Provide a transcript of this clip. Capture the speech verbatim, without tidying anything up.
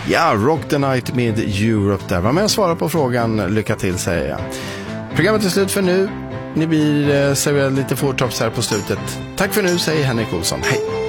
Ja, Rock the Night med Europe där. Var med och svara på frågan. Lycka till, säger jag. Programmet är slut för nu. Ni blir eh, serverade lite fortops här på slutet. Tack för nu, säger Henrik Olsson. Hej!